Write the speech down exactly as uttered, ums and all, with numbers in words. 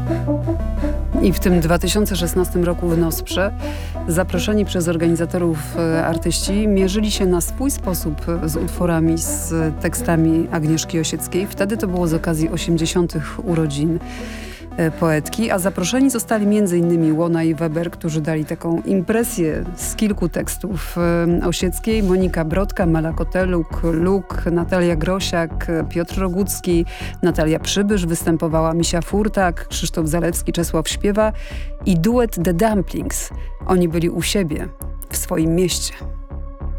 I w tym dwa tysiące szesnastym roku w Nosprze zaproszeni przez organizatorów artyści mierzyli się na swój sposób z utworami, z tekstami Agnieszki Osieckiej. Wtedy to było z okazji osiemdziesiątych urodzin poetki, a zaproszeni zostali między innymi Łona i Weber, którzy dali taką impresję z kilku tekstów Osieckiej. Monika Brodka, Mela Koteluk, Luk, Natalia Grosiak, Piotr Rogucki, Natalia Przybysz występowała, Misia Furtak, Krzysztof Zalewski, Czesław Śpiewa i duet The Dumplings. Oni byli u siebie, w swoim mieście.